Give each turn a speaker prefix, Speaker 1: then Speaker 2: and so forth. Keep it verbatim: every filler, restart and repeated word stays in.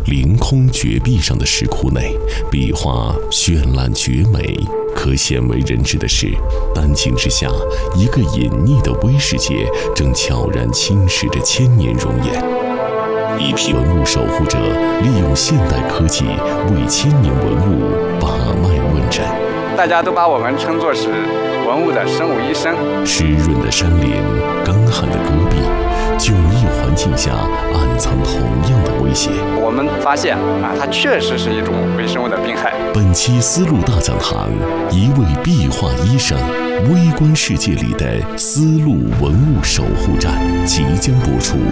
Speaker 1: 凌空绝壁上的石窟内，壁画绚烂绝美。可鲜为人知的是，丹青之下，一个隐匿的微世界正悄然侵蚀着千年容颜。一批文物守护者利用现代科技为千年文物把脉问诊。
Speaker 2: 大家都把我们称作是文物的生物医生。
Speaker 1: 湿润的山林，干旱的戈壁，迥异环境下暗藏同样的威胁。
Speaker 2: 我们发现啊，它确实是一种微生物的病害。
Speaker 1: 本期丝路大讲堂，一位壁画医生，微观世界里的丝路文物守护站即将播出。